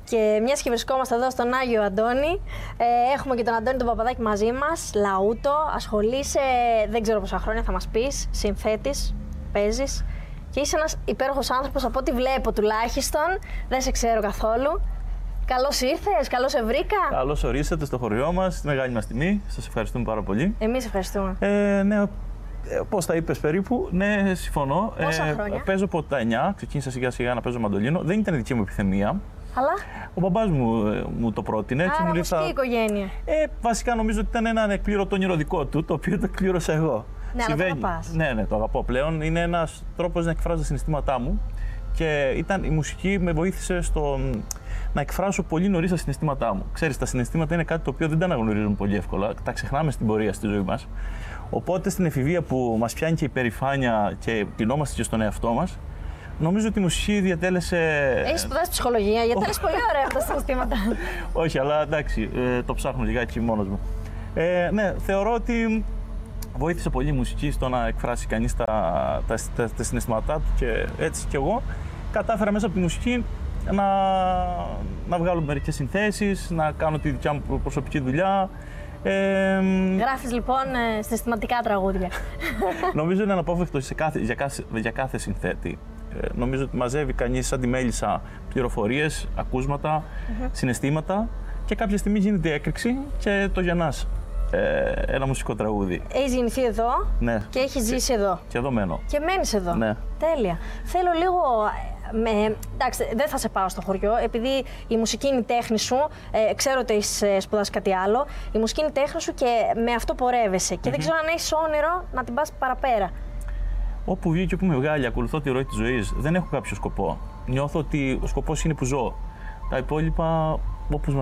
Και μιας και βρισκόμαστε εδώ στον Άγιο Αντώνη, έχουμε και τον Αντώνη τον Παπαδάκη μαζί μας, λαούτο, ασχολείσαι, δεν ξέρω πόσα χρόνια θα μας πεις, συνθέτης, παίζεις και είσαι ένας υπέροχος άνθρωπος από ό,τι βλέπω τουλάχιστον, δεν σε ξέρω καθόλου. Καλώς ήρθες, καλώς σε βρήκα. Καλώς ορίσατε στο χωριό μας, τη μεγάλη μας τιμή, σας ευχαριστούμε πάρα πολύ. Εμείς ευχαριστούμε. Ναι, πώς τα είπες περίπου, ναι, συμφωνώ. Πόσα χρόνια? Παίζω από τα 9, ξεκίνησα σιγά σιγά να παίζω μαντολίνο, δεν ήταν δική μου επιθυμία. Αλλά. Ο μπαμπάς μου το πρότεινε. Έτσι, Άρα μου λέει, μουσική οικογένεια. Βασικά νομίζω ότι ήταν ένα ανεκπλήρωτο όνειρο δικό του, το οποίο το εκπλήρωσα εγώ. Ναι, αλλά το αγαπάς. Ναι, το αγαπώ πλέον. Είναι ένας τρόπος να εκφράζω τα συναισθήματά μου και η μουσική με βοήθησε στο να εκφράσω πολύ νωρίς τα συναισθήματά μου. Ξέρεις, τα συναισθήματα είναι κάτι το οποίο δεν τα αναγνωρίζουμε πολύ εύκολα, τα ξεχνάμε στην πορεία στη ζωή μας. Οπότε στην εφηβεία που μας πιάνει και η περηφάνεια και πεινόμαστε και στον εαυτό μας, νομίζω ότι η μουσική διατέλεσε. Έχεις σπουδάσει ψυχολογία, γιατί λες πολύ ωραία αυτά τα συναισθήματα. Όχι, αλλά εντάξει, το ψάχνω λιγάκι μόνος μου. Ναι, θεωρώ ότι βοήθησε πολύ η μουσική στο να εκφράσει κανείς τα συναισθήματά του και έτσι κι εγώ κατάφερα μέσα από τη μουσική να βγάλω μερικές συνθέσεις, να κάνω τη δικιά μου προσωπική δουλειά. Γράφεις λοιπόν συναισθηματικά τραγούδια. Νομίζω είναι αναπόφευκτο για κάθε συνθέτη. Νομίζω ότι μαζεύει κανείς σαν τη μέλισσα πληροφορίες, ακούσματα, συναισθήματα και κάποια στιγμή γίνεται η έκρηξη και το γεννάς ένα μουσικό τραγούδι. Έχεις γεννηθεί εδώ, ναι, και έχεις ζήσει εδώ. Και εδώ μένω. Και μένεις εδώ. Ναι. Τέλεια. Θέλω λίγο. Εντάξει, δεν θα σε πάω στο χωριό, επειδή η μουσική είναι η τέχνη σου. Ξέρω ότι έχεις σπουδάσει κάτι άλλο. Η μουσική είναι η τέχνη σου και με αυτό πορεύεσαι. Και δεν ξέρω αν έχεις όνειρο να την πας παραπέρα. Όπου βγει και όπου με βγάλει, ακολουθώ τη ροή της ζωής. Δεν έχω κάποιο σκοπό. Νιώθω ότι ο σκοπός είναι που ζω. Τα υπόλοιπα, όπως